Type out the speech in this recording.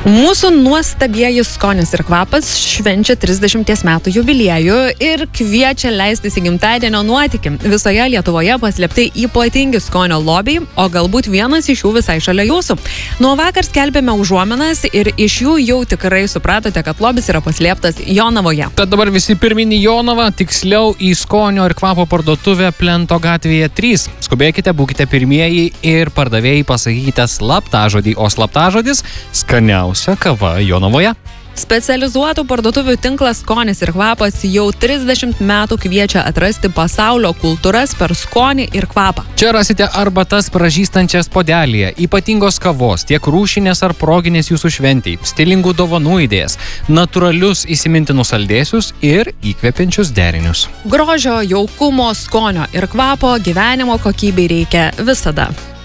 Mūsų nuostabieji skonis ir kvapas švenčia 30 metų jubiliejų ir kviečia leistis į gimtadienio nuotykį. Visoje Lietuvoje paslėpti ypatingi skonio lobiai, o galbūt vienas iš jų visai šalia jūsų. Nuo vakar skelbėme užuominas ir iš jų jau tikrai supratote, kad lobis yra paslėptas Jonavoje. Tad dabar visi pirmin į Jonavą, tiksliau į skonio ir kvapo parduotuvę Plento gatvėje 3. Skubėkite, būkite pirmieji ir pardavėjai pasakykite slaptažodį, o slaptažodis skaniausia kava Jonavoje. Specializuotų parduotuvių tinklas Skonis ir kvapas jau 30 metų kviečia atrasti pasaulio kultūras per skonį ir kvapą. Čia rasite arbatas pražystančias podelyje, ypatingos kavos, tiek rūšinės ar proginės jūsų šventei, stilingų dovanų idėjas, natūralius įsimintinus saldėsius ir įkvepiančius derinius. Grožio, jaukumo, skonio ir kvapo gyvenimo kokybei reikia visada.